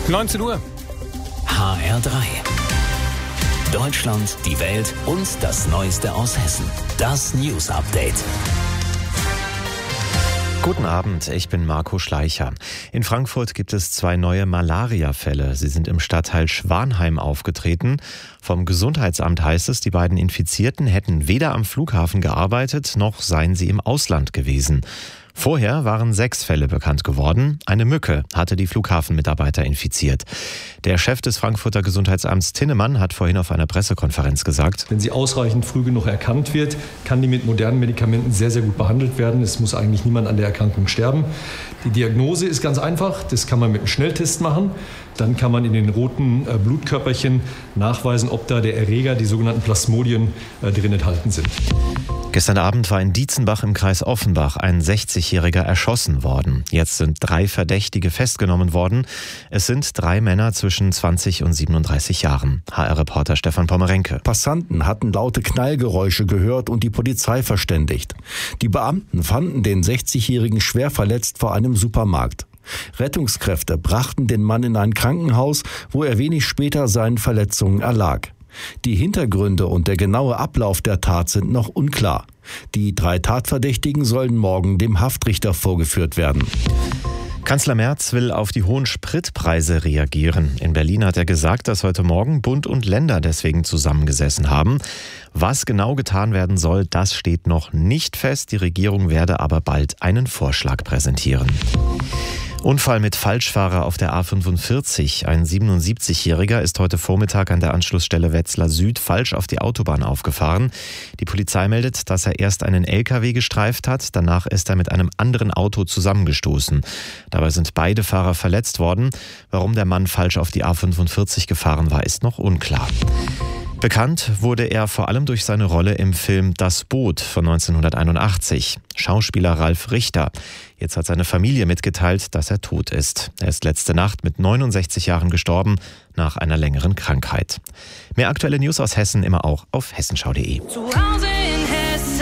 19 Uhr. HR3. Deutschland, die Welt und das Neueste aus Hessen. Das News Update. Guten Abend, ich bin Marco Schleicher. In Frankfurt gibt es 2 neue Malaria-Fälle. Sie sind im Stadtteil Schwanheim aufgetreten. Vom Gesundheitsamt heißt es, die beiden Infizierten hätten weder am Flughafen gearbeitet, noch seien sie im Ausland gewesen. Vorher waren 6 Fälle bekannt geworden. Eine Mücke hatte die Flughafenmitarbeiter infiziert. Der Chef des Frankfurter Gesundheitsamts Tinnemann hat vorhin auf einer Pressekonferenz gesagt: Wenn sie ausreichend früh genug erkannt wird, kann die mit modernen Medikamenten sehr, sehr gut behandelt werden. Es muss eigentlich niemand an der Erkrankung sterben. Die Diagnose ist ganz einfach. Das kann man mit einem Schnelltest machen. Dann kann man in den roten Blutkörperchen nachweisen, ob da der Erreger, die sogenannten Plasmodien, drin enthalten sind. Gestern Abend war in Dietzenbach im Kreis Offenbach ein 60-Jähriger erschossen worden. Jetzt sind 3 Verdächtige festgenommen worden. Es sind 3 Männer zwischen 20 und 37 Jahren. HR-Reporter Stefan Pommerenke. Passanten hatten laute Knallgeräusche gehört und die Polizei verständigt. Die Beamten fanden den 60-Jährigen schwer verletzt vor einem Supermarkt. Rettungskräfte brachten den Mann in ein Krankenhaus, wo er wenig später seinen Verletzungen erlag. Die Hintergründe und der genaue Ablauf der Tat sind noch unklar. Die 3 Tatverdächtigen sollen morgen dem Haftrichter vorgeführt werden. Kanzler Merz will auf die hohen Spritpreise reagieren. In Berlin hat er gesagt, dass heute Morgen Bund und Länder deswegen zusammengesessen haben. Was genau getan werden soll, das steht noch nicht fest. Die Regierung werde aber bald einen Vorschlag präsentieren. Unfall mit Falschfahrer auf der A45. Ein 77-Jähriger ist heute Vormittag an der Anschlussstelle Wetzlar Süd falsch auf die Autobahn aufgefahren. Die Polizei meldet, dass er erst einen LKW gestreift hat, danach ist er mit einem anderen Auto zusammengestoßen. Dabei sind beide Fahrer verletzt worden. Warum der Mann falsch auf die A45 gefahren war, ist noch unklar. Bekannt wurde er vor allem durch seine Rolle im Film Das Boot von 1981. Schauspieler Ralf Richter. Jetzt hat seine Familie mitgeteilt, dass er tot ist. Er ist letzte Nacht mit 69 Jahren gestorben, nach einer längeren Krankheit. Mehr aktuelle News aus Hessen immer auch auf hessenschau.de. Zu Hause in Hessen,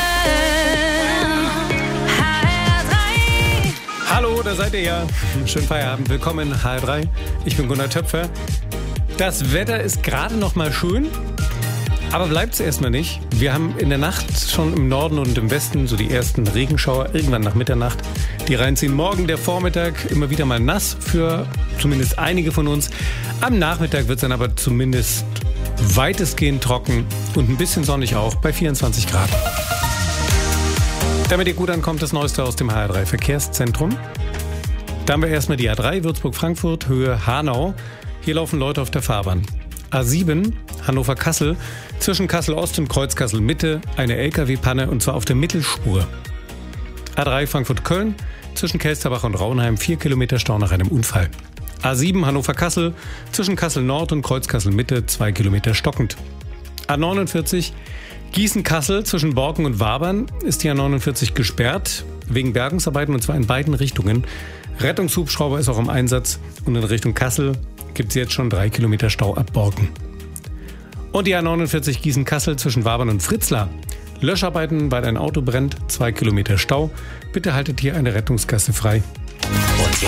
HR3. Hallo, da seid ihr ja. Schönen Feierabend, willkommen in HR3. Ich bin Gunnar Töpfer. Das Wetter ist gerade noch mal schön, aber bleibt es erstmal nicht. Wir haben in der Nacht schon im Norden und im Westen so die ersten Regenschauer, irgendwann nach Mitternacht, die reinziehen. Morgen der Vormittag immer wieder mal nass für zumindest einige von uns. Am Nachmittag wird es dann aber zumindest weitestgehend trocken und ein bisschen sonnig auch bei 24 Grad. Damit ihr gut ankommt, das Neueste aus dem HR3 Verkehrszentrum. Da haben wir erstmal die A3 Würzburg-Frankfurt, Höhe Hanau. Hier laufen Leute auf der Fahrbahn. A7 Hannover-Kassel, zwischen Kassel-Ost und Kreuz-Kassel-Mitte eine LKW-Panne und zwar auf der Mittelspur. A3 Frankfurt-Köln, zwischen Kelsterbach und Raunheim 4 Kilometer Stau nach einem Unfall. A7 Hannover-Kassel, zwischen Kassel-Nord und Kreuz-Kassel-Mitte 2 Kilometer stockend. A49 Gießen-Kassel, zwischen Borken und Wabern ist die A49 gesperrt, wegen Bergungsarbeiten und zwar in beiden Richtungen. Rettungshubschrauber ist auch im Einsatz und in Richtung Kassel gibt es jetzt schon 3 Kilometer Stau ab Borken. Und die A49 Gießen-Kassel zwischen Wabern und Fritzlar. Löscharbeiten, weil ein Auto brennt, 2 Kilometer Stau. Bitte haltet hier eine Rettungsgasse frei.